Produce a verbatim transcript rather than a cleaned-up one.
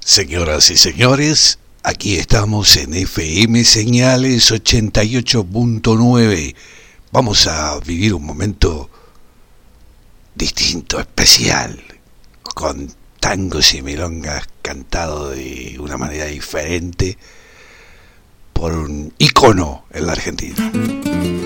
Señoras y señores, aquí estamos en F M Señales ochenta y ocho punto nueve. Vamos a vivir un momento distinto, especial, con tangos y milongas cantados de una manera diferente por un ícono en la Argentina.